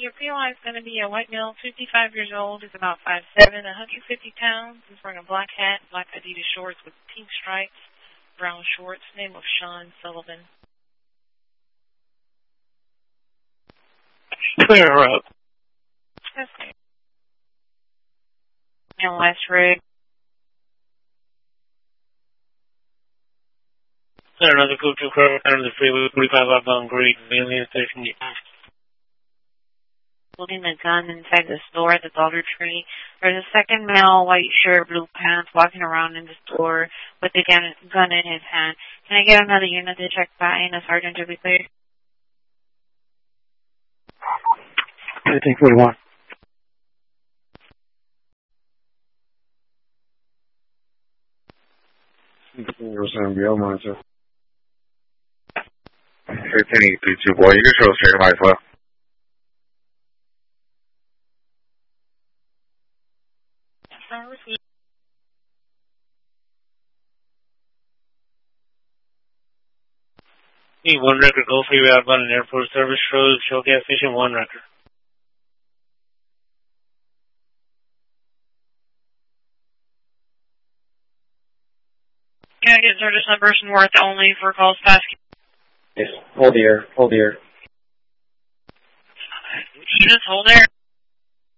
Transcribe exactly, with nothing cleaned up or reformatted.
your P O I is going to be a white male, fifty-five years old, is about five seven, one hundred fifty pounds. He's wearing a black hat, black Adidas shorts with pink stripes, brown shorts. Name of Sean Sullivan. Clear her up. Okay. And last rig. Clear another group to curve down the freeway, forty-five outbound grade, alien station. Holding the gun inside the store at the Dollar Tree. There's a second male, white shirt, blue pants, walking around in the store with the gun, gun in his hand. Can I get another unit to check by and a sergeant to be cleared? Anything forty-one. Real monitor. fifteen eighty-two, boy, you can show us straight life left. Need one record, go freeway outbound and airport service road, show gas station, one record. Can I get service numbers and worth only for calls past? Yes, hold the air, hold the air. Units, hold air.